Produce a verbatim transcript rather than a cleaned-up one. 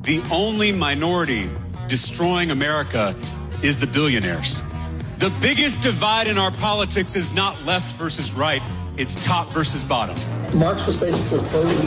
The only minority destroying America is the billionaires. The biggest divide in our politics is not left versus right. It's top versus bottom. Marx was basically quoting